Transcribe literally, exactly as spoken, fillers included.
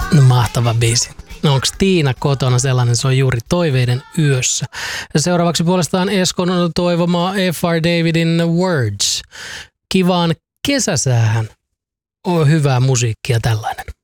No, mahtava biisi. No, onko Tiina kotona sellainen, se on juuri Toiveiden yössä. Ja seuraavaksi puolestaan Eskon toivoma F R. Davidin Words. Kivaan kesäsäähän on hyvää musiikkia tällainen.